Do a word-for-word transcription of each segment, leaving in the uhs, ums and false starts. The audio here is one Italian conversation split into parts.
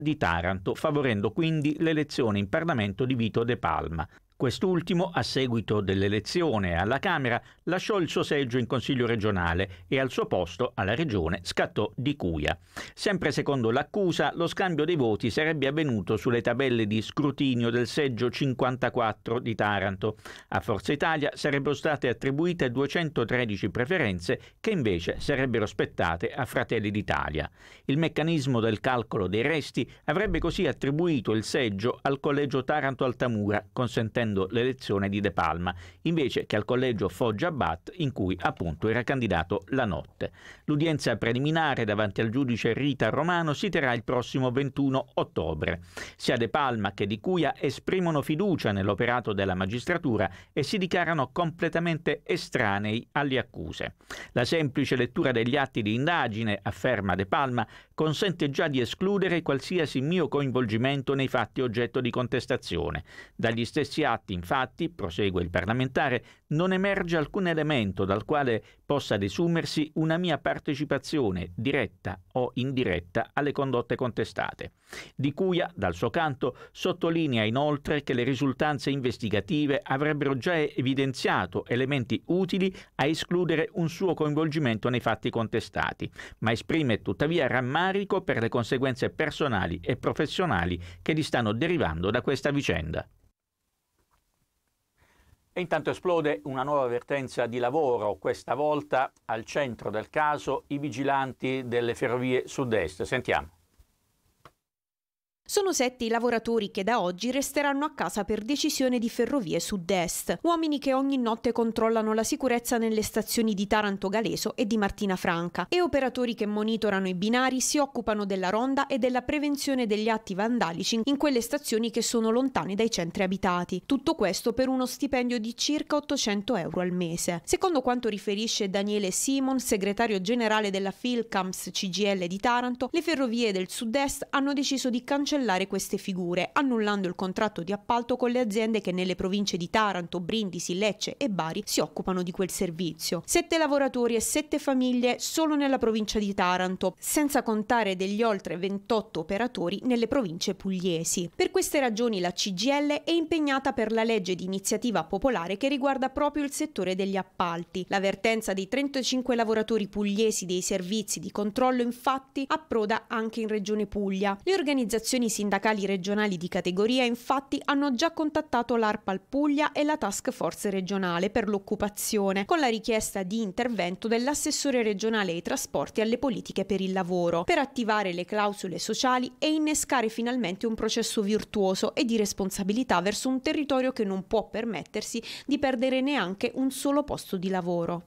di Taranto, favorendo quindi l'elezione in Parlamento di Vito De Palma. Quest'ultimo, a seguito dell'elezione alla Camera, lasciò il suo seggio in Consiglio regionale e al suo posto alla Regione scattò Di Cuia. Sempre secondo l'accusa, lo scambio dei voti sarebbe avvenuto sulle tabelle di scrutinio del seggio cinquantaquattro di Taranto. A Forza Italia sarebbero state attribuite duecentotredici preferenze che invece sarebbero spettate a Fratelli d'Italia. Il meccanismo del calcolo dei resti avrebbe così attribuito il seggio al collegio Taranto-Altamura, consentendo l'elezione di De Palma, invece che al collegio Foggia-Abbat, in cui appunto era candidato La Notte. L'udienza preliminare davanti al giudice Rita Romano si terrà il prossimo ventuno ottobre. Sia De Palma che Di Cuia esprimono fiducia nell'operato della magistratura e si dichiarano completamente estranei alle accuse. La semplice lettura degli atti di indagine, afferma De Palma, consente già di escludere qualsiasi mio coinvolgimento nei fatti oggetto di contestazione. Dagli stessi atti, infatti, prosegue il parlamentare, non emerge alcun elemento dal quale possa desumersi una mia partecipazione, diretta o indiretta, alle condotte contestate. Di Cuia, dal suo canto, sottolinea inoltre che le risultanze investigative avrebbero già evidenziato elementi utili a escludere un suo coinvolgimento nei fatti contestati, ma esprime tuttavia rammarico per le conseguenze personali e professionali che gli stanno derivando da questa vicenda. E intanto esplode una nuova avvertenza di lavoro, questa volta al centro del caso i vigilanti delle Ferrovie Sud-Est. Sentiamo. Sono sette i lavoratori che da oggi resteranno a casa per decisione di Ferrovie Sud-Est. Uomini che ogni notte controllano la sicurezza nelle stazioni di Taranto Galeso e di Martina Franca e operatori che monitorano i binari, si occupano della ronda e della prevenzione degli atti vandalici in quelle stazioni che sono lontane dai centri abitati. Tutto questo per uno stipendio di circa ottocento euro al mese. Secondo quanto riferisce Daniele Simon, segretario generale della Filcams C G I L di Taranto, le Ferrovie del Sud-Est hanno deciso di cancellare queste figure, annullando il contratto di appalto con le aziende che nelle province di Taranto, Brindisi, Lecce e Bari si occupano di quel servizio. Sette lavoratori e sette famiglie solo nella provincia di Taranto, senza contare degli oltre ventotto operatori nelle province pugliesi. Per queste ragioni la C G I L è impegnata per la legge di iniziativa popolare che riguarda proprio il settore degli appalti. L'avvertenza dei trentacinque lavoratori pugliesi dei servizi di controllo infatti approda anche in Regione Puglia. Le organizzazioni sindacali regionali di categoria infatti hanno già contattato l'ARPAL Puglia e la Task Force regionale per l'occupazione con la richiesta di intervento dell'assessore regionale ai trasporti alle politiche per il lavoro per attivare le clausole sociali e innescare finalmente un processo virtuoso e di responsabilità verso un territorio che non può permettersi di perdere neanche un solo posto di lavoro.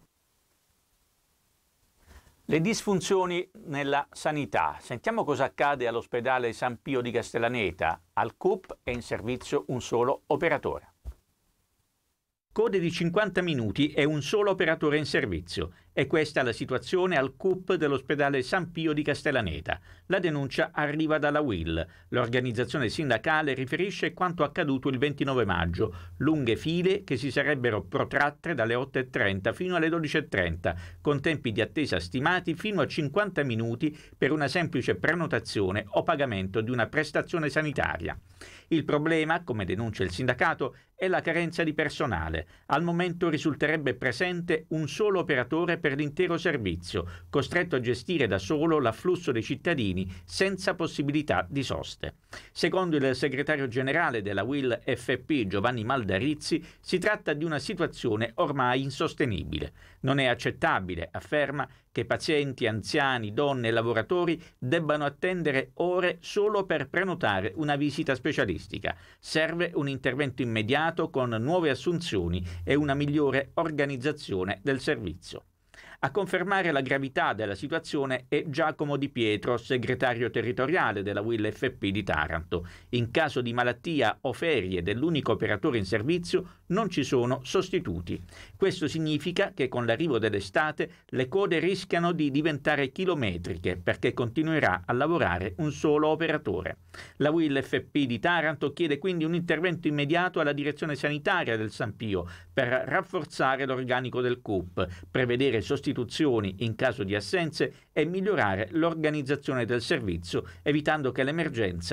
Le disfunzioni nella sanità. Sentiamo cosa accade all'ospedale San Pio di Castellaneta. Al C U P è in servizio un solo operatore. Code di cinquanta minuti e un solo operatore in servizio. E questa è la situazione al C U P dell'ospedale San Pio di Castellaneta. La denuncia arriva dalla U I L. L'organizzazione sindacale riferisce quanto accaduto il ventinove maggio. Lunghe file che si sarebbero protratte dalle otto e trenta fino alle dodici e trenta, con tempi di attesa stimati fino a cinquanta minuti per una semplice prenotazione o pagamento di una prestazione sanitaria. Il problema, come denuncia il sindacato, è la carenza di personale. Al momento risulterebbe presente un solo operatore per l'intero servizio, costretto a gestire da solo l'afflusso dei cittadini senza possibilità di soste. Secondo il segretario generale della U I L F P Giovanni Maldarizzi, si tratta di una situazione ormai insostenibile. Non è accettabile, afferma, che pazienti, anziani, donne e lavoratori debbano attendere ore solo per prenotare una visita specialistica. Serve un intervento immediato con nuove assunzioni e una migliore organizzazione del servizio. A confermare la gravità della situazione è Giacomo Di Pietro, segretario territoriale della U I L F P di Taranto. In caso di malattia o ferie dell'unico operatore in servizio non ci sono sostituti. Questo significa che con l'arrivo dell'estate le code rischiano di diventare chilometriche perché continuerà a lavorare un solo operatore. La U I L F P di Taranto chiede quindi un intervento immediato alla direzione sanitaria del San Pio per rafforzare l'organico del C U P, prevedere sostituzioni sostituzioni in caso di assenze e migliorare l'organizzazione del servizio, evitando che l'emergenza